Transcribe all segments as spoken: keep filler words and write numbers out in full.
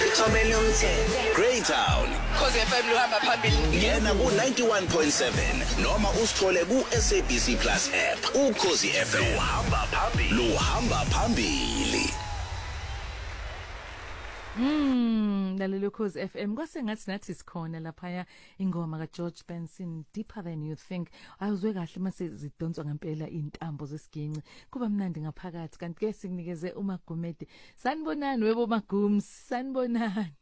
Thobela umthetho. Greytown. Cause F M luhamba phambili. Yena ku ninety-one point seven noma usithole ku S A B C Plus app. Ukhosi F M. Luhamba phambili. Luhamba phambili. Mm, lalela Ukhozi F M kwasengathi nathi sikhona lapha ingoma ka George Benson Deeper Than You Think. Ayuzwe kahle mase zidonswa ngempela intambo zesiginci. Kuba mnandi ngaphakathi kanti ke sikunikeze uMagumede. Sanibonani webo Magums, sanibonani.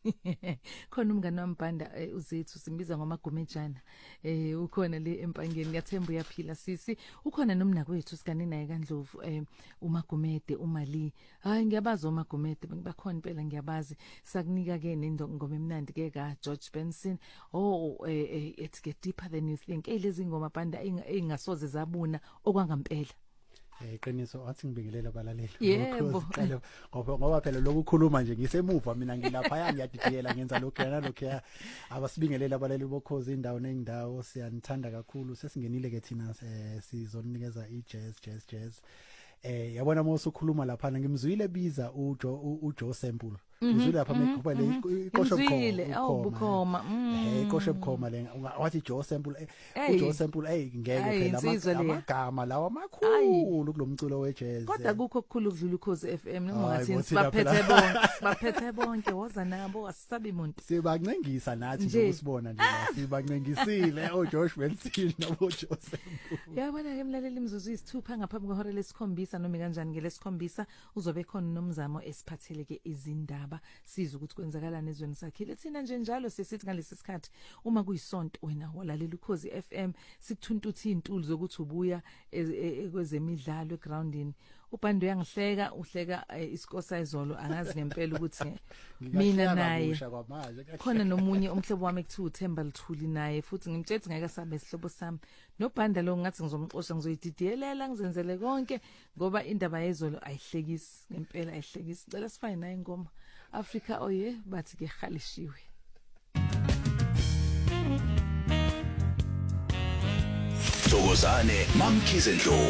Khona umngane wambanda uzethu simbiza ngoMagumejana. Eh ukhona le empangeni yathemba uyaphila sisi. Ukhona nomnakwethu sikane naye kaNdlovu eh uMagumede uMali. Hayi ngiyabazi uMagumede bakhona impela ngiyabazi. Sakunika ke nendongoma emnandi ke ka George Benson oh eh it's get deeper than you think elezi ngoma banda engasoze zabuna okwangampela eh qiniso wathi ngibingelela abalaleli yebo ngoba ngoba phela lokukhuluma nje ngisemuva mina ngilapha ya ngiyadidiyela ngenza lokho yana lokho ya abasibingelela abalaleli bokhozi indawo nendawo siyanithanda kakhulu sesingenile ke thina sizonikeza i jazz jazz jazz eh yabona mose ukhuluma lapha ngimzwile biza uJo uJo Sample ngizwile lapha mekuba le ikosho bukhoma awu bukhoma eh ikosho bukhoma le wathi Joe Sample uJoe Sample hey ngeke phela amagama lawa amakhulu kulomculo wejazz kodwa kukho okukhulu ukudlula Ukhozi F M noma ngathi sibaphethe bonke sibaphethe bonke woza nabo asisabi umuntu sibancengisa nathi nje usibona nje sibancengisile uJosh Benson noJoe Sample yabona ke mlaleli imzuzu isithupha ngaphambi kwehora lesikhombisa noma kanjani ngelesikhombisa uzobe khona nomzamo esiphatheleke izindaba siza ukuthi kwenzakalana ezweni sakhile thina nje njalo sisithi ngalesi sikhathi uma kuyisonto wena walalela Ukhozi F M sikuthuntuthi intuli zokuthi ubuya kwezemidlalo egroundini uBhando uyangihleka uhleka isikosa izolo angazi ngempela ukuthi mina naye khona nomunye umhlobo wami ekuthiwa uThemba Lithuli naye futhi ngimtshethi ngeke asabe isihlobo sami noBhanda lo ngathi ngizomxoxa ngizoyididiyelela ngizenzele konke ngoba indaba yezolo ayihlekisi ngempela ayihlekisi cela sifane naye ingoma Africa oye bathi ke khalishiwe Thokozane Mamkhize Ndlovu